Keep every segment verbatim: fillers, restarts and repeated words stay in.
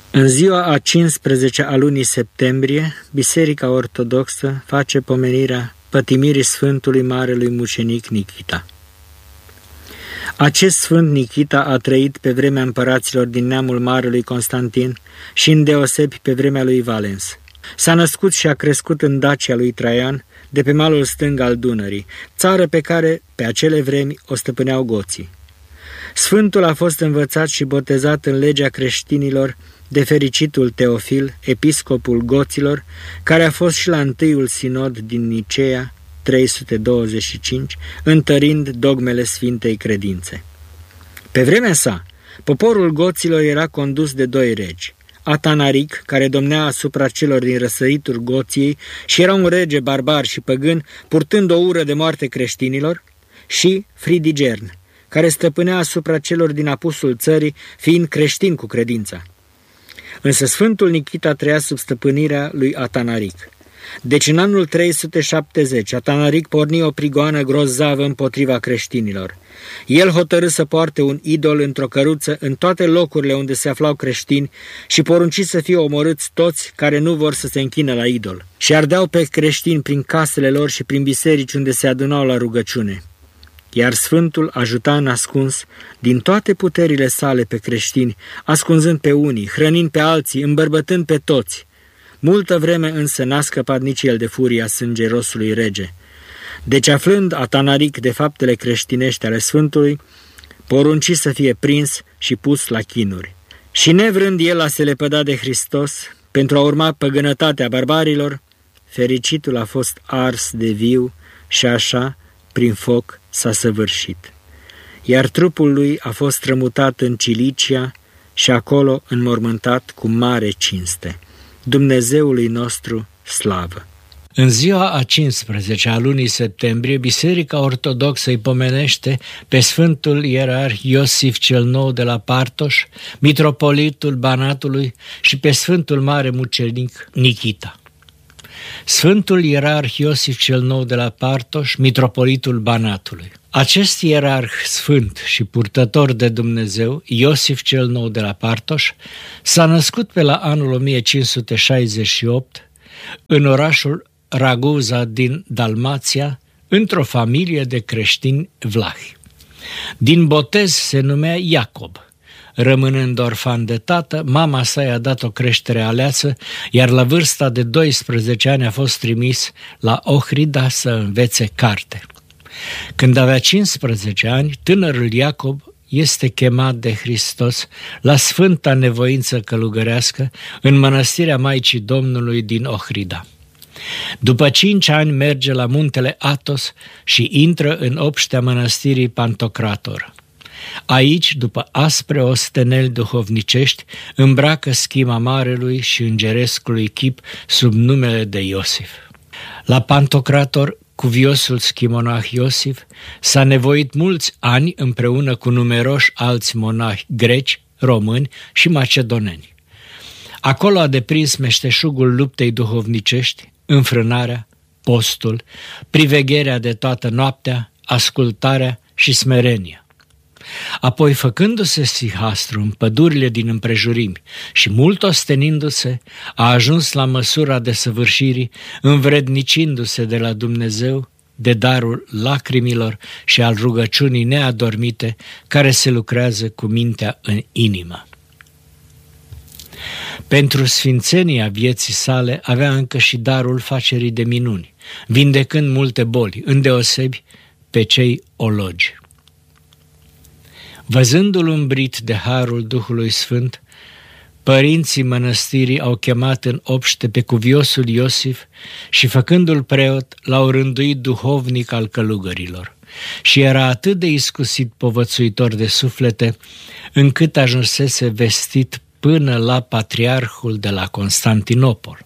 În ziua a cincisprezecea a lunii septembrie, Biserica Ortodoxă face pomenirea pătimirii Sfântului Marelui Mucenic Nichita. Acest Sfânt Nichita a trăit pe vremea împăraților din neamul Marelui Constantin și îndeosebi pe vremea lui Valens. S-a născut și a crescut în Dacia lui Traian, de pe malul stâng al Dunării, țară pe care, pe acele vremi, o stăpâneau goții. Sfântul a fost învățat și botezat în legea creștinilor de fericitul Teofil, episcopul goților, care a fost și la întâiul sinod din Nicea, trei sute douăzeci și cinci, întărind dogmele Sfintei Credințe. Pe vremea sa, poporul goților era condus de doi regi, Atanaric, care domnea asupra celor din răsăritul Goției și era un rege barbar și păgân, purtând o ură de moarte creștinilor, și Fridigern, care stăpânea asupra celor din apusul țării, fiind creștin cu credința. Însă Sfântul Nichita trăia sub stăpânirea lui Atanaric. Deci în anul trei sute șaptezeci, Atanaric porni o prigoană grozavă împotriva creștinilor. El hotărâ să poarte un idol într-o căruță în toate locurile unde se aflau creștini și porunci să fie omorâți toți care nu vor să se închină la idol. Și ardeau pe creștini prin casele lor și prin biserici unde se adunau la rugăciune. Iar Sfântul ajuta în ascuns din toate puterile sale pe creștini, ascunzând pe unii, hrănind pe alții, îmbărbătând pe toți. Multă vreme însă n-a scăpat nici el de furia sângerosului rege. Deci, aflând Atanaric de faptele creștinești ale Sfântului, porunci să fie prins și pus la chinuri. Și nevrând el a se lepăda de Hristos, pentru a urma păgânătatea barbarilor, fericitul a fost ars de viu și așa, prin foc, s-a săvârșit. Iar trupul lui a fost strămutat în Cilicia și acolo înmormântat cu mare cinste. Dumnezeului nostru slavă! În ziua a cincisprezecea a lunii septembrie, Biserica Ortodoxă îi pomenește pe Sfântul Ierarh Iosif cel Nou de la Partoș, mitropolitul Banatului și pe Sfântul Mare Mucenic Nichita. Sfântul Ierarh Iosif cel Nou de la Partoș, mitropolitul Banatului. Acest ierarh sfânt și purtător de Dumnezeu, Iosif cel Nou de la Partoș, s-a născut pe la anul o mie cinci sute șaizeci și opt în orașul Raguza din Dalmația, într-o familie de creștini vlahi. Din botez se numea Iacob. Rămânând orfan de tată, mama sa i-a dat o creștere aleasă, iar la vârsta de doisprezece ani a fost trimis la Ohrida să învețe carte. Când avea cincisprezece ani, tânărul Iacob este chemat de Hristos la sfânta nevoință călugărească în mănăstirea Maicii Domnului din Ohrida. După cinci ani merge la muntele Athos și intră în obștea mănăstirii Pantocrator. Aici, după aspre osteneli duhovnicești, îmbracă schima marelui și îngerescului chip sub numele de Iosif. La Pantocrator, cuviosul schimonah Iosif s-a nevoit mulți ani împreună cu numeroși alți monahi greci, români și macedoneni. Acolo a deprins meșteșugul luptei duhovnicești, înfrânarea, postul, privegherea de toată noaptea, ascultarea și smerenia. Apoi, făcându-se sihastru în pădurile din împrejurimi și mult ostenindu-se, a ajuns la măsura desăvârșirii, învrednicindu-se de la Dumnezeu de darul lacrimilor și al rugăciunii neadormite care se lucrează cu mintea în inimă. Pentru sfințenia vieții sale avea încă și darul facerii de minuni, vindecând multe boli, îndeosebi pe cei ologi. Văzându-l umbrit de harul Duhului Sfânt, părinții mănăstirii au chemat în obște pe cuviosul Iosif și, făcându-l preot, l-au rânduit duhovnic al călugărilor. Și era atât de iscusit povățuitor de suflete, încât ajunsese vestit până la patriarhul de la Constantinopol.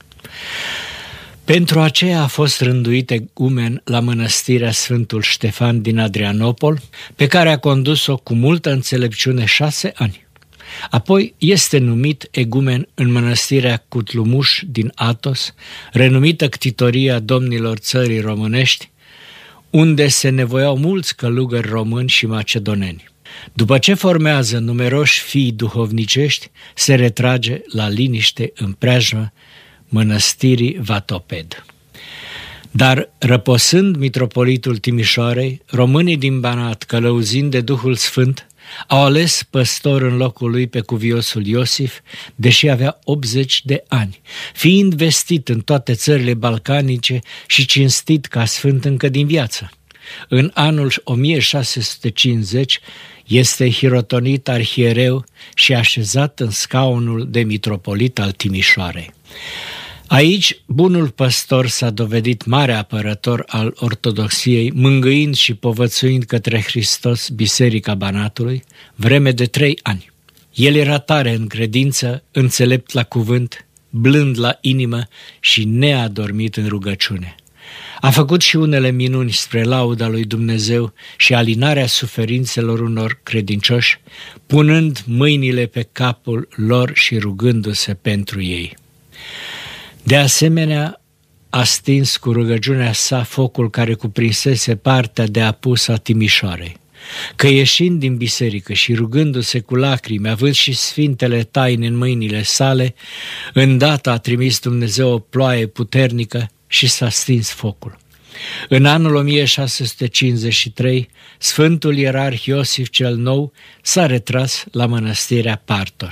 Pentru aceea a fost rânduit egumen la mănăstirea Sfântul Ștefan din Adrianopol, pe care a condus-o cu multă înțelepciune șase ani. Apoi este numit egumen în mănăstirea Cutlumuș din Athos, renumită ctitoria domnilor țării românești, unde se nevoiau mulți călugări români și macedoneni. După ce formează numeroși fii duhovnicești, se retrage la liniște în preajma mănăstirii Vatoped. Dar răposând mitropolitul Timișoarei, românii din Banat, călăuzind de Duhul Sfânt, au ales păstor în locul lui pe cuviosul Iosif, deși avea optzeci de ani, fiind vestit în toate țările balcanice și cinstit ca sfânt încă din viață. În anul o mie șase sute cincizeci este hirotonit arhiereu și așezat în scaunul de mitropolit al Timișoarei. Aici, bunul păstor s-a dovedit mare apărător al ortodoxiei, mângâind și povățuind către Hristos Biserica Banatului, vreme de trei ani. El era tare în credință, înțelept la cuvânt, blând la inimă și neadormit în rugăciune. A făcut și unele minuni spre lauda lui Dumnezeu și alinarea suferințelor unor credincioși, punând mâinile pe capul lor și rugându-se pentru ei. De asemenea, a stins cu rugăciunea sa focul care cuprinsese partea de apus a Timișoarei, că ieșind din biserică și rugându-se cu lacrimi, având și sfintele taine în mâinile sale, îndată a trimis Dumnezeu o ploaie puternică și s-a stins focul. În anul o mie șase sute cincizeci și trei, Sfântul Ierarh Iosif cel Nou s-a retras la mănăstirea Partoș.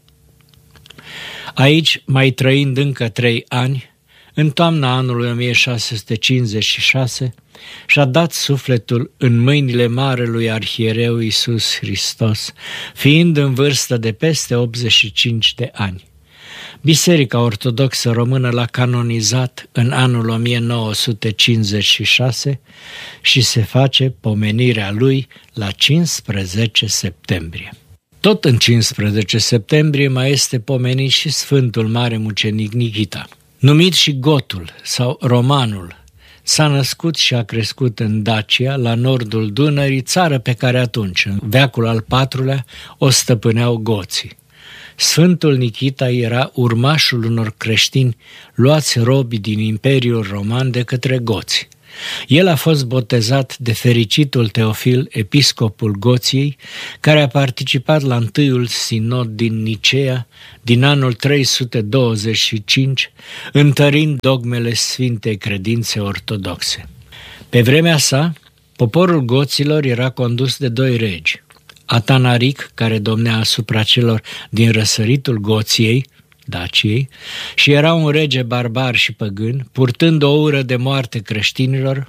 Aici, mai trăind încă trei ani, în toamna anului o mie șase sute cincizeci și șase, și-a dat sufletul în mâinile marelui arhiereu Iisus Hristos, fiind în vârstă de peste optzeci și cinci de ani. Biserica Ortodoxă Română l-a canonizat în anul o mie nouă sute cincizeci și șase și se face pomenirea lui la cincisprezece septembrie. Tot în cincisprezece septembrie mai este pomenit și Sfântul Mare Mucenic Nichita. Numit și Gotul sau Romanul, s-a născut și a crescut în Dacia, la nordul Dunării, țară pe care atunci, în veacul al patrulea, o stăpâneau goții. Sfântul Nichita era urmașul unor creștini luați robi din Imperiul Roman de către goți. El a fost botezat de fericitul Teofil, episcopul Goției, care a participat la întâiul sinod din Nicea din anul trei sute douăzeci și cinci, întărind dogmele Sfintei Credințe Ortodoxe. Pe vremea sa, poporul goților era condus de doi regi, Atanaric, care domnea asupra celor din răsăritul Goției, Daciei, și era un rege barbar și păgân, purtând o ură de moarte creștinilor,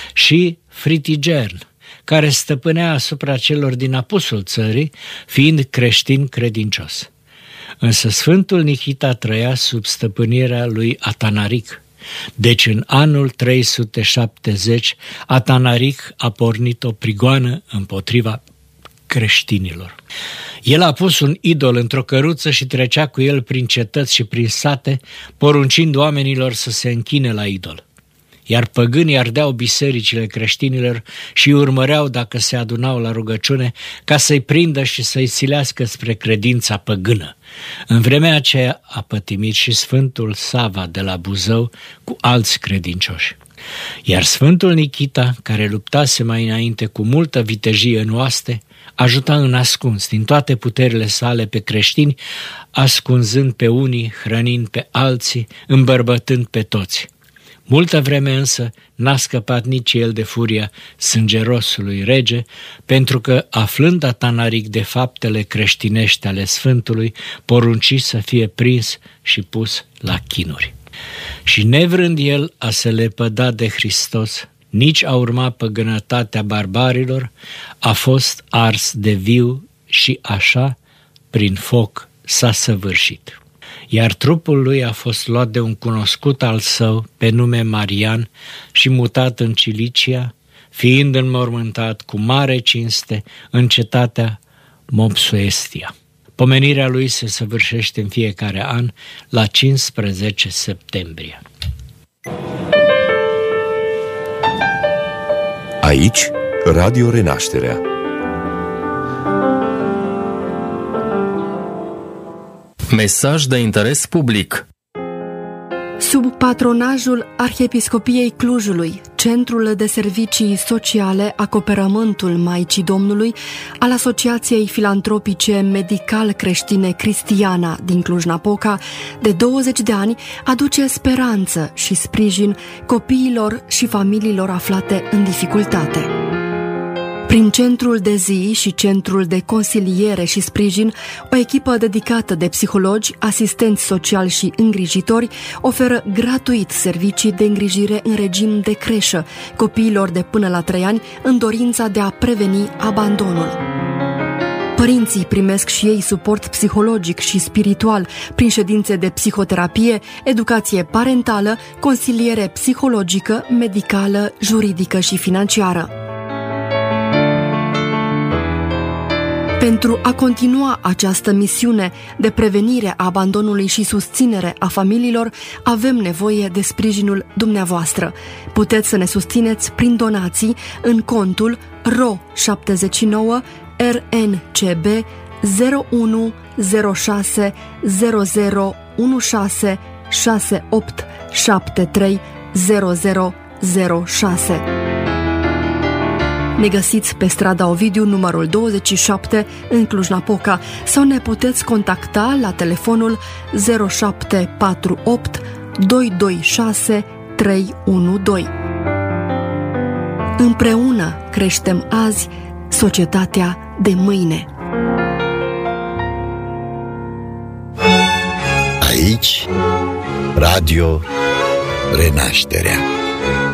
și Fritigern, care stăpânea asupra celor din apusul țării, fiind creștin credincios. Însă Sfântul Nichita trăia sub stăpânirea lui Atanaric. Deci în anul trei sute șaptezeci, Atanaric a pornit o prigoană împotriva creștinilor. El a pus un idol într-o căruță și trecea cu el prin cetăți și prin sate, poruncind oamenilor să se închine la idol. Iar păgânii ardeau bisericile creștinilor și îi urmăreau dacă se adunau la rugăciune, ca să-i prindă și să-i silească spre credința păgână. În vremea aceea a pătimit și Sfântul Sava de la Buzău cu alți credincioși. Iar Sfântul Nichita, care luptase mai înainte cu multă vitejie în oaste, ajuta în ascuns din toate puterile sale pe creștini, ascunzând pe unii, hrănind pe alții, îmbărbătând pe toți. Multă vreme însă n-a scăpat nici el de furia sângerosului rege, pentru că, aflând Atanaric de faptele creștinești ale Sfântului, porunci să fie prins și pus la chinuri. Și nevrând el a se lepăda de Hristos, nici a urma păgânătatea barbarilor, a fost ars de viu și așa, prin foc, s-a săvârșit. Iar trupul lui a fost luat de un cunoscut al său, pe nume Marian, și mutat în Cilicia, fiind înmormântat cu mare cinste în cetatea Mopsuestia. Pomenirea lui se săvârșește în fiecare an la cincisprezece septembrie. Aici, Radio Renașterea. Mesaj de interes public. Sub patronajul Arhiepiscopiei Clujului, Centrul de Servicii Sociale Acoperământul Maicii Domnului al Asociației Filantropice Medical-Creștine Cristiana din Cluj-Napoca, de douăzeci de ani, aduce speranță și sprijin copiilor și familiilor aflate în dificultate. Prin centrul de zi și centrul de consiliere și sprijin, o echipă dedicată de psihologi, asistenți sociali și îngrijitori oferă gratuit servicii de îngrijire în regim de creșă copiilor de până la trei ani în dorința de a preveni abandonul. Părinții primesc și ei suport psihologic și spiritual prin ședințe de psihoterapie, educație parentală, consiliere psihologică, medicală, juridică și financiară. Pentru a continua această misiune de prevenire a abandonului și susținere a familiilor, avem nevoie de sprijinul dumneavoastră. Puteți să ne susțineți prin donații în contul R O șaptezeci și nouă R N C B zero unu zero șase zero zero unu șase șase opt șapte trei zero zero zero șase. Ne găsiți pe strada Ovidiu, numărul douăzeci și șapte, în Cluj-Napoca, sau ne puteți contacta la telefonul zero șapte patru opt doi doi șase trei unu doi. Împreună creștem azi societatea de mâine. Aici, Radio Renașterea.